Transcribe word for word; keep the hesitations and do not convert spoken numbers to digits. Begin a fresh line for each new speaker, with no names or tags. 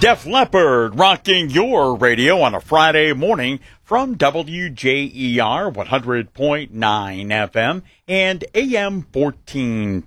Def Leppard rocking your radio on a Friday morning from W J E R one hundred point nine F M and A M fourteen